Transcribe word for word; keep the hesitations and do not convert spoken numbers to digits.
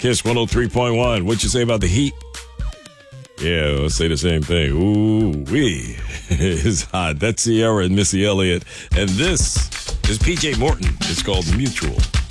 Kiss one oh three point one. What'd you say about the heat? Yeah, let's say the same thing. Ooh-wee. It's hot. That's Sierra and Missy Elliott. And this is P J Morton. It's called Mutual.